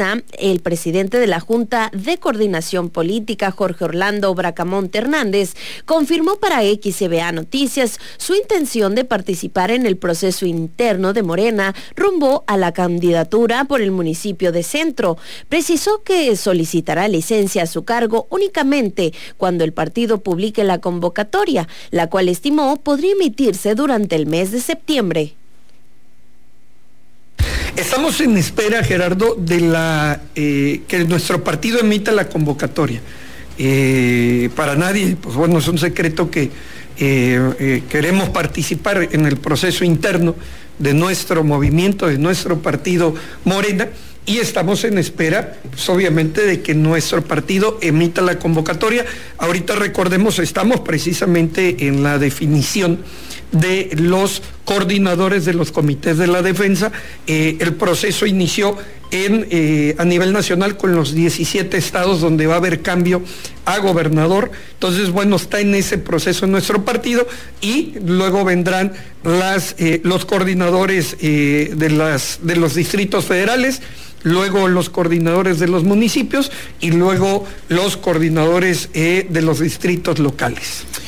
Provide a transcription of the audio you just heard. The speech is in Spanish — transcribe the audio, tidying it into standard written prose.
entrevista, el presidente de la Junta de Coordinación Política, Jorge Orlando Bracamonte Hernández, confirmó para XCBA Noticias su intención de participar en el proceso interno de Morena rumbo a la candidatura por el municipio de Centro. Precisó que solicitará licencia a su cargo únicamente cuando el partido publique la convocatoria, la cual estimó podría emitirse durante el mes de septiembre. Estamos en espera, Gerardo, de que nuestro partido emita la convocatoria. Para nadie, pues bueno, es un secreto que queremos participar en el proceso interno de nuestro movimiento, de nuestro partido Morena, y estamos en espera, pues obviamente, de que nuestro partido emita la convocatoria. Ahorita recordemos, estamos precisamente en la definición de los coordinadores de los comités de la defensa. El proceso inició a nivel nacional con los 17 estados donde va a haber cambio a gobernador. Entonces, bueno, está en ese proceso nuestro partido, y luego vendrán los coordinadores de los distritos federales, luego los coordinadores de los municipios y luego los coordinadores de los distritos locales.